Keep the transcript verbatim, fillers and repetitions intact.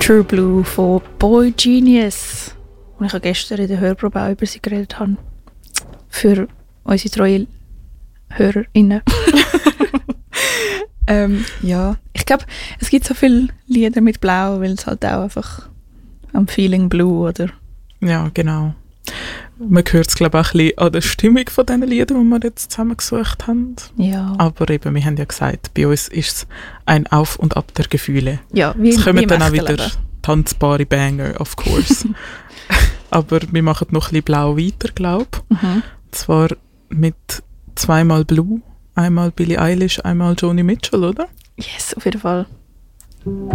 True Blue von Boy Genius. Und ich habe gestern in der Hörprobe auch über sie geredet habe. Für unsere treuen HörerInnen. ähm, ja, ich glaube, es gibt so viele Lieder mit Blau, weil es halt auch einfach am Feeling Blue, oder? Ja, genau. Man hört es, glaube ich, auch ein bisschen an der Stimmung von diesen Liedern, die wir jetzt zusammengesucht haben. Ja. Aber eben, wir haben ja gesagt, bei uns ist es ein Auf und Ab der Gefühle. Ja, wie, es kommen wie im dann auch echten wieder Leben. tanzbare Banger, of course. Aber wir machen noch ein bisschen Blau weiter, glaube ich. Mhm. Und zwar mit zweimal Blue, einmal Billie Eilish, einmal Joni Mitchell, oder? Yes, auf jeden Fall.